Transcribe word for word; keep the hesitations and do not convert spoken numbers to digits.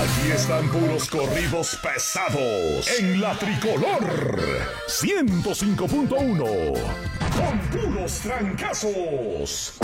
Aquí están puros corridos pesados en la Tricolor ciento cinco punto uno con puros trancazos.